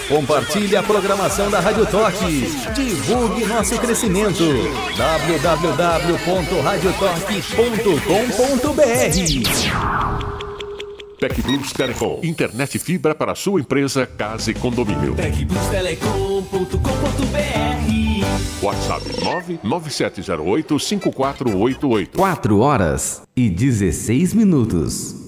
Compartilhe a programação da Rádio Toque. Divulgue nosso crescimento. www.radiotoque.com.br. TecBlus Telecom. Internet fibra para sua empresa, casa e condomínio. TecBlusTelecom.com.br. WhatsApp 99708-5488. 4 horas e 16 minutos.